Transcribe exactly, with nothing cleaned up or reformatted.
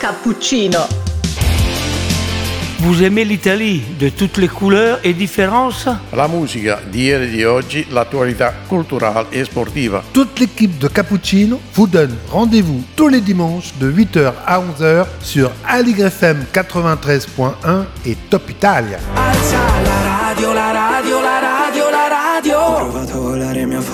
Cappuccino. Vous aimez l'Italie de toutes les couleurs et différences? La musica di ieri e di oggi, l'attualità culturale e sportiva. Toute l'équipe de Cappuccino vous donne rendez-vous tous les dimanches de huit heures à onze heures sur Aligre F M quatre-vingt-treize point un et Top Italia. Alza la radio, la radio, la radio, la radio. Ho provato a volare, mi ha